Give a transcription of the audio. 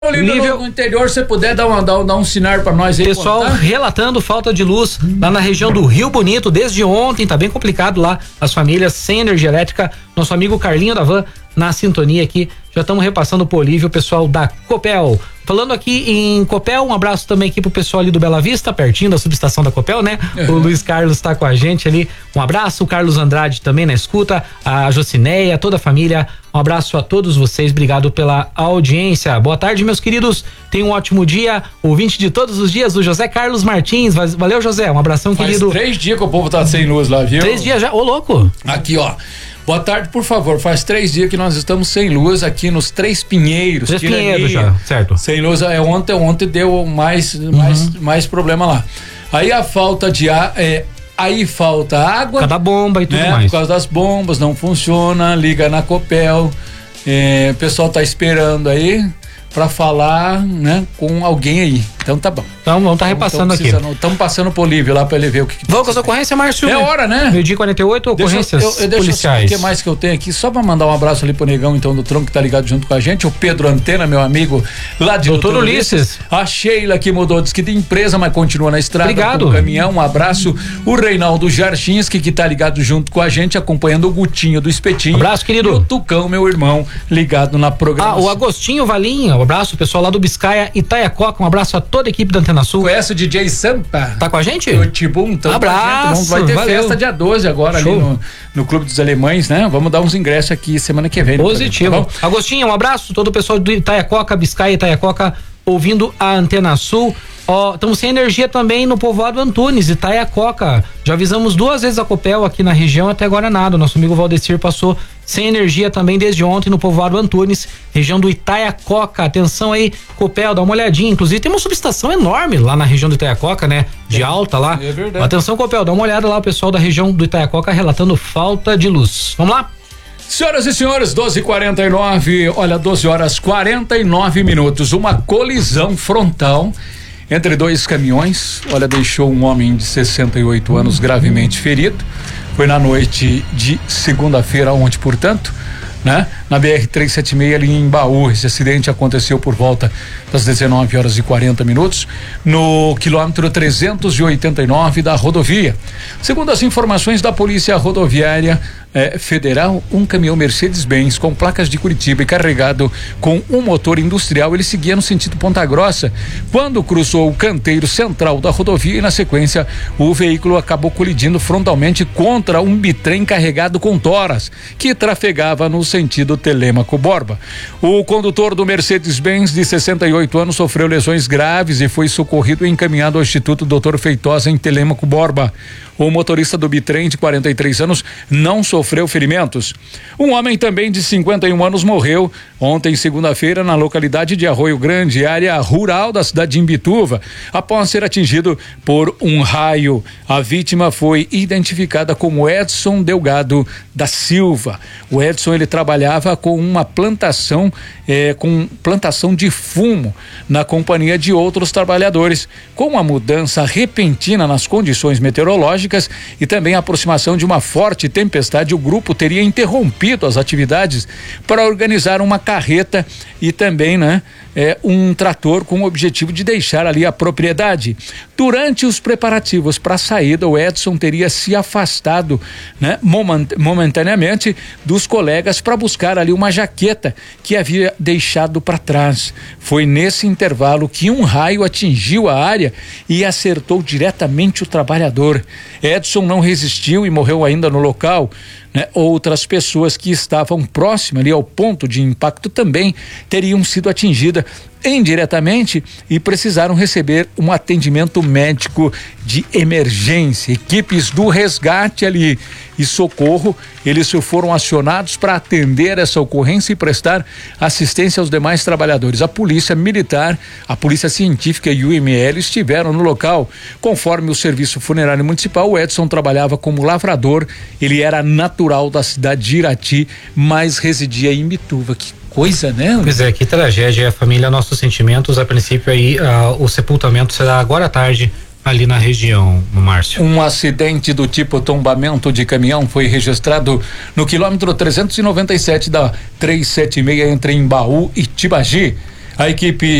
Nível no interior, se puder dar um sinal pra nós aí. Pessoal relatando falta de luz lá na região do Rio Bonito desde ontem, tá bem complicado lá, as famílias sem energia elétrica. Nosso amigo Carlinho da Van na sintonia aqui, já estamos repassando pro Olívio, o pessoal da Copel. Falando aqui em Copel, um abraço também aqui pro pessoal ali do Bela Vista, pertinho da subestação da Copel, né? O Luiz Carlos tá com a gente ali, um abraço, o Carlos Andrade também na escuta, a Jocineia, toda a família, um abraço a todos vocês, obrigado pela audiência. Boa tarde, meus queridos, tenham um ótimo dia, ouvinte de todos os dias, o José Carlos Martins, valeu, José, um abração, querido. Faz 3 dias que o povo tá sem luz lá, viu? 3 dias já, ô louco. Aqui, ó. Boa tarde, por favor. Faz 3 dias que nós estamos sem luz aqui nos Três Pinheiros. Três Pinheiros já, certo. Sem luz. Ontem deu mais problema lá. Aí a falta de ar, aí falta água. Por causa da bomba e tudo mais. Por causa das bombas, não funciona. Liga na Copel. O pessoal tá esperando aí pra falar, né, com alguém aí. Então tá bom. Então vamos tá repassando aqui. Estamos passando pro Olívio lá pra ele ver o que vamos com as ocorrências, Márcio? É hora, né? Meio-dia 48, ocorrências policiais. O que mais que eu tenho aqui? Só pra mandar um abraço ali pro Negão, então, do Tronco, que tá ligado junto com a gente. O Pedro Antena, meu amigo, lá de Doutor Ulisses. A Sheila, que mudou, diz que de empresa, mas continua na estrada. Obrigado. Com o caminhão, um abraço. O Reinaldo Jarchinski, que tá ligado junto com a gente, acompanhando o Gutinho do Espetinho. Abraço, querido. E o Tucão, meu irmão, ligado na programação. O Agostinho Valinha, um abraço, pessoal lá do Biscaia Itaiacoca, um abraço a toda a equipe da Antena Sul. Conhece o DJ Sampa? Tá com a gente? O Tibum, então. Abraço. Vai ter valeu. festa dia 12 agora. Show. Ali no Clube dos Alemães, né? Vamos dar uns ingressos aqui semana que vem. Positivo. Tá, Agostinho, um abraço, todo o pessoal do Itaiacoca, Biscaia Itaiacoca, ouvindo a Antena Sul. Estamos sem energia também no povoado Antunes, Itaiacoca. Já avisamos 2 vezes a Copel aqui na região, até agora nada. O nosso amigo Valdecir passou sem energia também desde ontem no povoado Antunes, região do Itaiacoca. Atenção aí, Copel, dá uma olhadinha. Inclusive tem uma subestação enorme lá na região do Itaiacoca, né? De alta lá. É verdade. Atenção, Copel, dá uma olhada lá, o pessoal da região do Itaiacoca relatando falta de luz. Vamos lá? Senhoras e senhores, 12h49, olha, 12h49. Uma colisão frontal entre 2 caminhões, olha, deixou um homem de 68 anos gravemente ferido. Foi na noite de segunda-feira, ontem, portanto, né? Na BR-376 ali em Baú. Esse acidente aconteceu por volta das 19h40 no quilômetro 389 da rodovia. Segundo as informações da Polícia Rodoviária Federal, um caminhão Mercedes-Benz com placas de Curitiba e carregado com um motor industrial, ele seguia no sentido Ponta Grossa quando cruzou o canteiro central da rodovia e na sequência o veículo acabou colidindo frontalmente contra um bitrem carregado com toras que trafegava no sentido Telêmaco Borba. O condutor do Mercedes-Benz de 68 anos sofreu lesões graves e foi socorrido e encaminhado ao Instituto Dr. Feitosa em Telêmaco Borba. O motorista do bitrem de 43 anos não sofreu ferimentos. Um homem também de 51 anos morreu ontem, segunda-feira, na localidade de Arroio Grande, área rural da cidade de Imbituva, após ser atingido por um raio. A vítima foi identificada como Edson Delgado da Silva. O Edson, ele trabalhava com uma plantação, com plantação de fumo na companhia de outros trabalhadores. Com a mudança repentina nas condições meteorológicas e também a aproximação de uma forte tempestade, o grupo teria interrompido as atividades para organizar uma carreta e também, né, um trator com o objetivo de deixar ali a propriedade. Durante os preparativos para a saída, o Edson teria se afastado, né, momentaneamente dos colegas para buscar ali uma jaqueta que havia deixado para trás. Foi nesse intervalo que um raio atingiu a área e acertou diretamente o trabalhador. Edson não resistiu e morreu ainda no local, né? Outras pessoas que estavam próximas ali ao ponto de impacto também teriam sido atingidas indiretamente e precisaram receber um atendimento médico de emergência. Equipes do resgate ali e socorro, eles foram acionados para atender essa ocorrência e prestar assistência aos demais trabalhadores. A polícia militar, a polícia científica e o IML estiveram no local. Conforme o serviço funerário municipal, o Edson trabalhava como lavrador, ele era natural da cidade de Irati, mas residia em Imbituva. Que coisa, né? Pois é, que tragédia. A família, nossos sentimentos. A princípio aí, o sepultamento será agora à tarde ali na região, Márcio. Um acidente do tipo tombamento de caminhão foi registrado no quilômetro 397 da 376 entre Embaú e Tibagi. A equipe